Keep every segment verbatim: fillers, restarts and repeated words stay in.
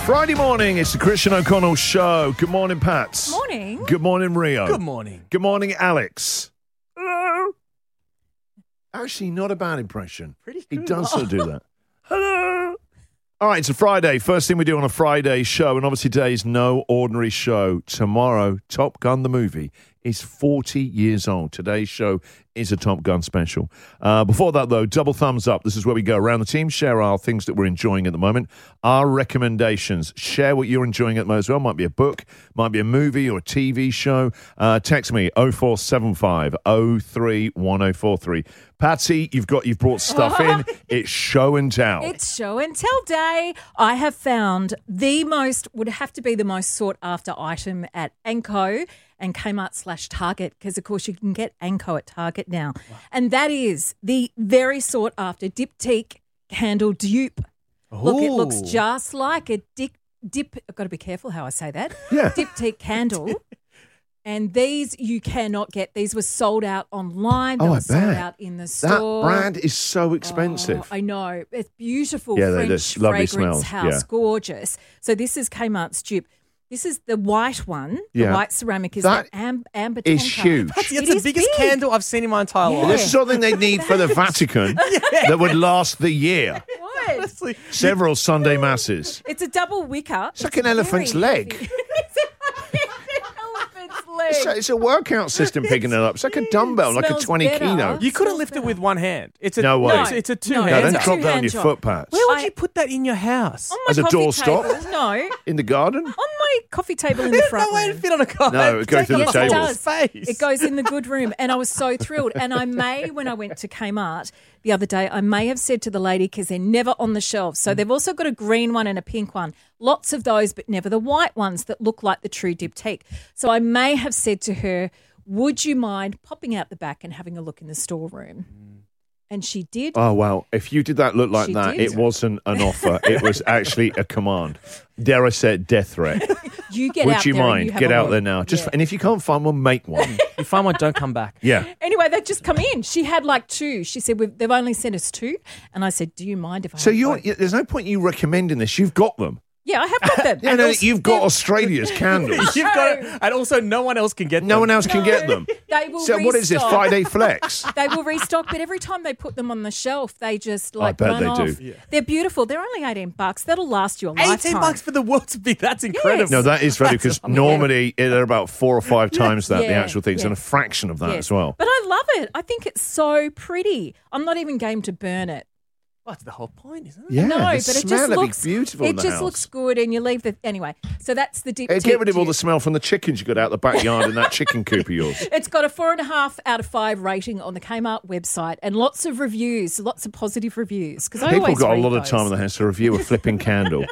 Friday morning, it's the Christian O'Connell Show. Good morning, Pats. Morning. Good morning, Rio. Good morning. Good morning, Alex. Hello. Actually, not a bad impression. Pretty He good. does sort of do that. Hello. All right, it's a Friday. First thing we do on a Friday show, and obviously today's no ordinary show. Tomorrow, Top Gun the movie is forty years old. Today's show is a Top Gun special. Uh, before that, though, double thumbs up. This is where we go around the team, share our things that we're enjoying at the moment, our recommendations. Share what you're enjoying at the moment as well. Might be a book, might be a movie or a T V show. Uh, text me oh four seven five oh three one oh four three. Patsy, you've got you've brought stuff in. It's show and tell. It's show and tell day. I have found the most, would have to be the most sought after item at Anko and Kmart slash Target, because of course you can get Anko at Target now. Wow. And that is the very sought after Diptyque candle dupe. Ooh. Look, it looks just like a dip, dip I've got to be careful how I say that. Yeah. Diptyque candle. And these you cannot get. These were sold out online. They Oh, were I sold bet. out in the That store. brand is so expensive. Oh, I know. It's beautiful Yeah, they're French just lovely fragrance smells, house. yeah. Gorgeous. So this is Kmart's dupe. This is the white one. Yeah. The white ceramic is That the am- amber is tonka. huge. It's It the is biggest big. candle I've seen in my entire Yeah. life. This is something they need for the Vatican that would last the year. What? Honestly. Several Sunday masses. It's a double wicker. It's like an elephant's very leg. heavy. It's like an elephant's leg. It's a, it's a workout system picking it up. It's like a dumbbell, like a Smells twenty better. kilo. You couldn't Smells lift it better. with one hand. It's a, No way. It's, it's a two No, No, hand. don't it's a drop down two-hand your job. foot pads. Where would I- you put that in your house? On my As a coffee doorstop? table. No. In the garden? On my coffee table in the There's front no way to room. fit on a car. No, it goes Take through the up table. whole It does. space. It goes in the good room. And I was so thrilled. And I may, when I went to Kmart the other day, I may have said to the lady, because they're never on the shelves. So they've also got a green one and a pink one. Lots of those, but never the white ones that look like the true Diptyque. So I may have said to her, would you mind popping out the back and having a look in the storeroom? And she did. Oh, wow. If you did that look like She that, did. it wasn't an offer. It was actually a command. Dare I say it, death threat. You get Would out you there and mind? you have Get a out look. there now. Just Yeah. And if you can't find one, make one. You find one, don't come back. Yeah. Anyway, they'd just come in. She had like two. She said, We've, they've only sent us two. And I said, do you mind if I So have you're, both? there's no point you recommending this. You've got them. Yeah, I have got them. Yeah, And no, also- you've got they're- Australia's candles. You've got it, and also no one else can get No them. one else can get them. They will So what is this, restock. Friday Flex? They will restock, but every time they put them on the shelf, they just like bet run they off. do. Yeah. They're beautiful. They're only eighteen bucks. That'll last you a eighteen lifetime. bucks for the world's big. That's incredible. No, that is very because normally they're about four or five times that, the Yeah, actual things, yeah. and a fraction of that Yes. as well. But I love it. I think it's so pretty. I'm not even game to burn it. Well, that's the whole point, isn't it? Yeah, no, the but it smell just would be looks beautiful It in the just house. looks good, and you leave the anyway. So that's the deep. Hey, get rid of all the smell from the chickens you got out the backyard in that chicken coop of yours. It's got a four and a half out of five rating on the Kmart website, and lots of reviews, lots of positive reviews. Because I People always got a read lot of those. time on their hands to review a flipping candle.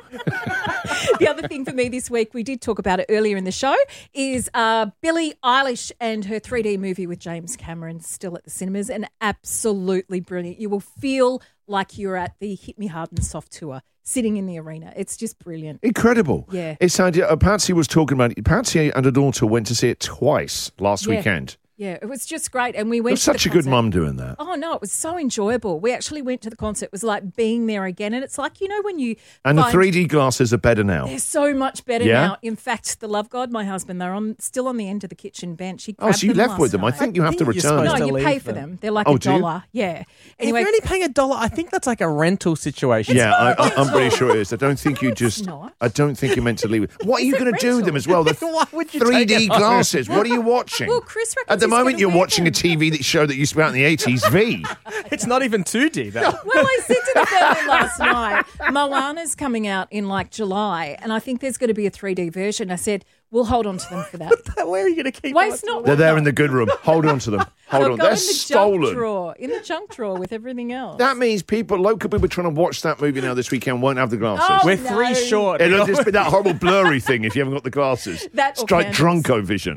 The other thing for me this week, we did talk about it earlier in the show, is uh, Billie Eilish and her three D movie with James Cameron still at the cinemas, and absolutely brilliant. You will feel like you're at the Hit Me Hard and Soft tour, sitting in the arena. It's just brilliant. Incredible. Yeah. It's idea. Uh, Patsy was talking about it. Patsy and her daughter went to see it twice last Yeah. weekend. Yeah, it was just great. And we went You're to such the a good concert. mum doing that. Oh, no, it was so enjoyable. We actually went to the concert. It was like being there again. And it's like, you know, when you And the find- three D glasses are better now. They're so much better Yeah? now. In fact, the Love God, my husband, they're on still on the end of the kitchen bench. He Oh, grabbed so you them left last with them. I night. think you have to think you're return No, supposed them. to you pay leave for them. them. They're like Oh, a do you? dollar. Yeah. If Anyway, you're only paying a dollar, I think that's like a rental situation. Yeah, I, I, I'm pretty sure it is. I don't think you just. not. I don't think you're meant to leave it. What are you Is it going to do with them as well? The Why would you three take D it home? glasses. What are you watching? Well, Chris reckons At the he's moment, gonna you're wear watching a them. T V that show that used to be out in the eighties. V. It's not even two D, though. well, I said to the family last night, Moana's coming out in like July, and I think there's going to be a three D version. I said, we'll hold on to them for that. Where are you going to keep Waste them? not. They're want there not. in the good room. Hold on to them. Hold They'll on. go They're in the junk stolen. drawer, in the junk drawer with everything else. That means people, local people trying to watch that movie now this weekend won't have the glasses. Oh, We're no. three short. It'll just be that horrible blurry thing if you haven't got the glasses. That or it's like candles. Drunko vision.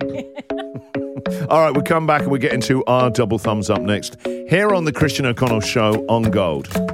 All right, we'll come back and we'll get into our double thumbs up next here on the Christian O'Connell Show on Gold.